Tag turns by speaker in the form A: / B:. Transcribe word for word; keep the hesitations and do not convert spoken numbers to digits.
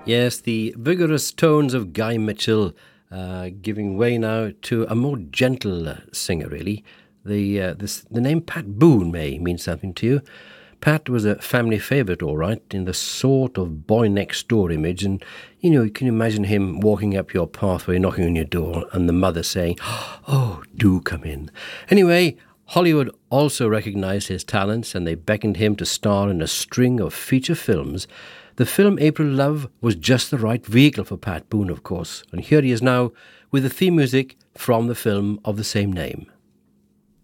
A: Yes, the vigorous tones of Guy Mitchell uh, giving way now to a more gentle uh, singer, really. The, uh, this, the name Pat Boone may mean something to you. Pat was a family favourite, all right, in the sort of boy-next-door image. And, you know, you can imagine him walking up your pathway, knocking on your door, and the mother saying, "Oh, do come in." Anyway, Hollywood also recognised his talents, and they beckoned him to star in a string of feature films. The film April Love was just the right vehicle for Pat Boone, of course. And here he is now with the theme music from the film of the same name.